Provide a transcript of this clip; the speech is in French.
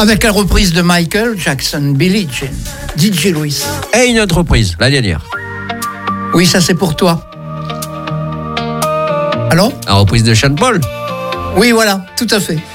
Avec la reprise de Michael Jackson, Billie Jean, DJ Louis. Et une autre reprise, la dernière. Oui, ça c'est pour toi. Allô ? La reprise de Sean Paul. Oui, voilà, tout à fait.